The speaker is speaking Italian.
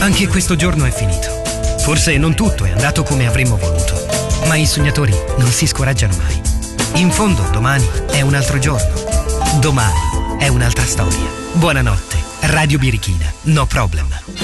Anche questo giorno è finito. Forse non tutto è andato come avremmo voluto, ma i sognatori non si scoraggiano mai. In fondo domani è un altro giorno. Domani è un'altra storia. Buonanotte, Radio Birichina. No problem.